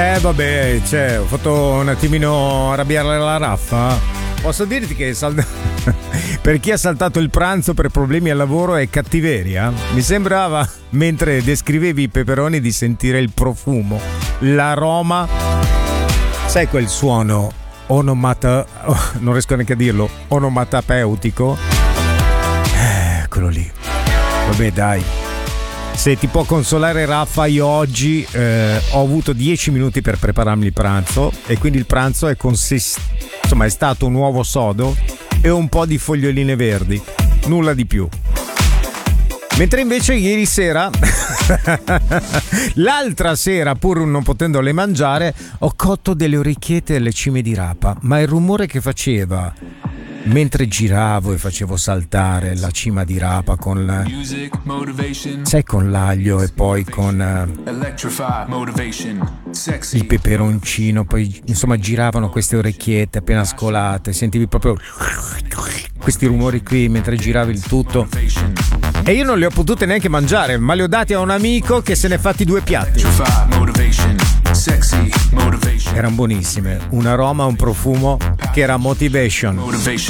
Vabbè, cioè, ho fatto un attimino arrabbiare la Raffa. Posso dirti che per chi ha saltato il pranzo per problemi al lavoro è cattiveria? Mi sembrava, mentre descrivevi i peperoni, di sentire il profumo, l'aroma. Sai quel suono non riesco neanche a dirlo, onomatopeutico? Quello lì. Vabbè, dai. Se ti può consolare Raffa, io oggi ho avuto 10 minuti per prepararmi il pranzo e quindi il pranzo è insomma è stato un uovo sodo e un po' di foglioline verdi, nulla di più. Mentre invece ieri sera l'altra sera, pur non potendole mangiare, ho cotto delle orecchiette alle cime di rapa, ma il rumore che faceva mentre giravo e facevo saltare la cima di rapa con l'aglio e poi con il peperoncino, poi insomma giravano queste orecchiette appena scolate, sentivi proprio questi rumori qui mentre giravi il tutto e io non li ho potute neanche mangiare, ma li ho dati a un amico che se ne è fatti 2 piatti. Erano buonissime, un aroma, un profumo che era motivation.